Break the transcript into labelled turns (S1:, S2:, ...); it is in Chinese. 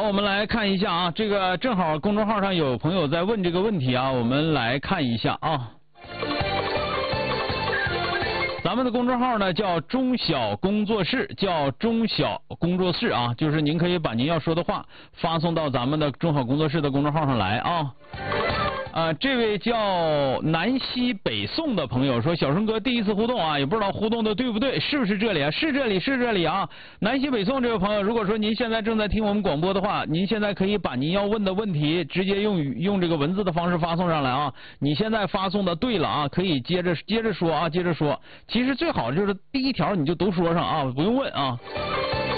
S1: 我们来看一下啊，这个正好公众号上有朋友在问这个问题啊，我们来看一下啊。咱们的公众号呢叫中小工作室，叫中小工作室啊，就是您可以把您要说的话发送到咱们的中小工作室的公众号上来啊。这位叫南西北宋的朋友说，小生哥第一次互动啊，也不知道互动的对不对，是不是这里啊？是这里，是这里啊！南西北宋这位朋友，如果说您现在正在听我们广播的话，您现在可以把您要问的问题直接用这个文字的方式发送上来啊。你现在发送的对了啊，可以接着说啊，接着说。其实最好就是第一条你就都说上啊，不用问啊。